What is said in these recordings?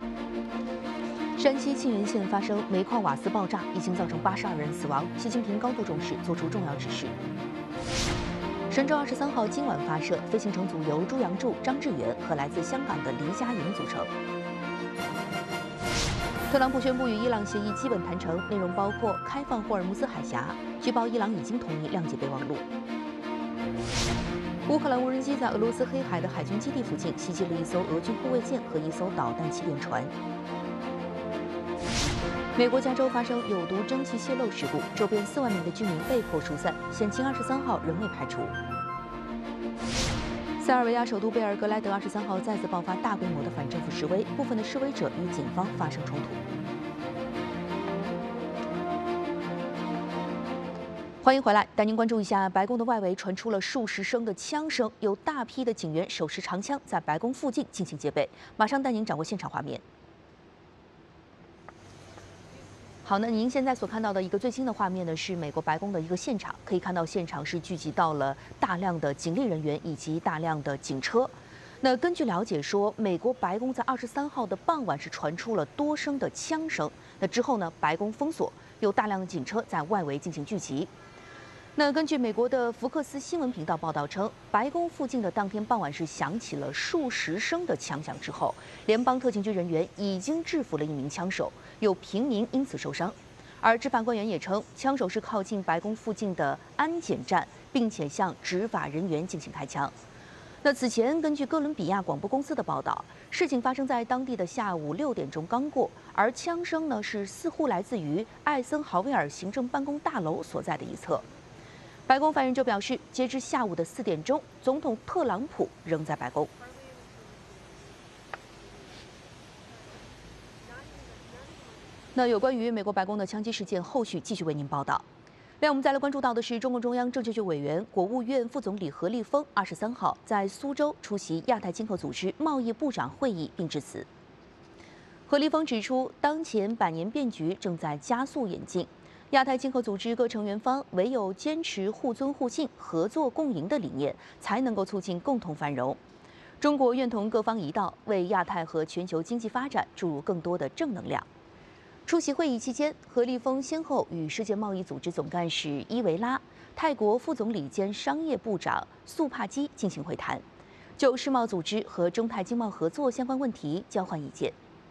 山西沁源县发生煤矿瓦斯爆炸，已经造成82人死亡。习近平高度重视，作出重要指示。神舟23号今晚发射，飞行乘组由朱杨柱、张志远和来自香港的黎佳莹组成。特朗普宣布与伊朗协议基本谈成，内容包括开放霍尔木兹海峡。据报，伊朗已经同意谅解备忘录。乌克兰无人机在俄罗斯黑海的海军基地附近袭击了一艘俄军护卫舰和一艘导弹气垫船。美国加州发生有毒蒸汽泄漏事故，周边4万名的居民被迫疏散，险情23号仍未排除。塞尔维亚首都贝尔格莱德23号再次爆发大规模的反政府示威，部分的示威者与警方发生冲突。欢迎回来，带您关注一下白宫的外围传出了数十声的枪声，有大批的警员手持长枪在白宫附近进行戒备。马上带您掌握现场画面。好，那您现在所看到的一个最新的画面呢，是美国白宫的一个现场。可以看到，现场是聚集到了大量的警力人员以及大量的警车。那根据了解说，美国白宫在23号的傍晚是传出了多声的枪声。那之后呢，白宫封锁，有大量的警车在外围进行聚集。那根据美国的福克斯新闻频道报道称，白宫附近的当天傍晚是响起了数十声的枪响之后，联邦特勤局人员已经制服了一名枪手，有平民因此受伤。而执法官员也称，枪手是靠近白宫附近的安检站，并且向执法人员进行开枪。那此前，根据哥伦比亚广播公司的报道，事情发生在当地的下午6点钟刚过，而枪声呢是似乎来自于艾森豪威尔行政办公大楼所在的一侧。白宫发言人就表示，截至下午的4点钟，总统特朗普仍在白宫。那有关于美国白宫的枪击事件，后续继续为您报道。另外，我们再来关注到的是，中共中央政治局委员、国务院副总理何立峰23号在苏州出席亚太经合组织贸易部长会议并致辞。何立峰指出，当前百年变局正在加速演进。亚太经合组织各成员方唯有坚持互尊互信、合作共赢的理念，才能够促进共同繁荣。中国愿同各方一道，为亚太和全球经济发展注入更多的正能量。出席会议期间，何立峰先后与世界贸易组织总干事伊维拉、泰国副总理兼商业部长素帕基进行会谈，就世贸组织和中泰经贸合作相关问题交换意见。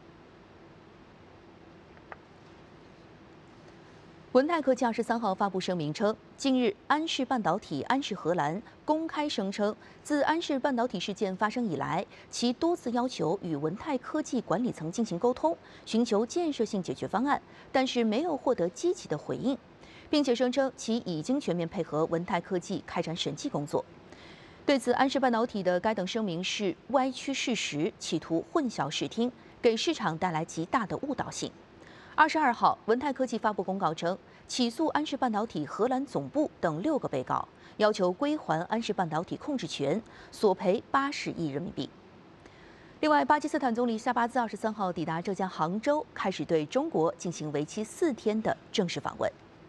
文泰科技23号发布声明称，近日安氏半导体安氏荷兰公开声称，自安氏半导体事件发生以来，其多次要求与文泰科技管理层进行沟通，寻求建设性解决方案，但是没有获得积极的回应，并且声称其已经全面配合文泰科技开展审计工作。对此，安氏半导体的该等声明是歪曲事实，企图混淆视听，给市场带来极大的误导性。22号，文泰科技发布公告称，起诉安氏半导体荷兰总部等6个被告，要求归还安氏半导体控制权，索赔80亿人民币。另外，巴基斯坦总理夏巴兹23号抵达浙江杭州，开始对中国进行为期4天的正式访问。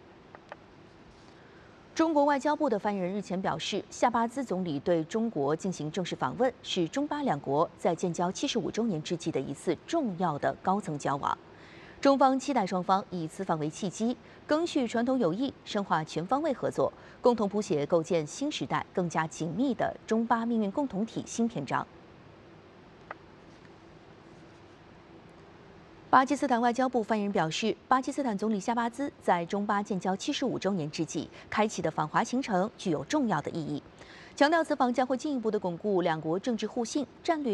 中国外交部的发言人日前表示，夏巴兹总理对中国进行正式访问，是中巴两国在建交75周年之际的一次重要的高层交往。中方期待双方以此访为契机，赓续传统友谊，深化全方位合作，共同谱写构建新时代更加紧密的中巴命运共同体新篇章。巴基斯坦外交部发言人表示，巴基斯坦总理夏巴兹在中巴建交75周年之际开启的访华行程具有重要的意义，强调此访将会进一步的巩固两国政治互信、战略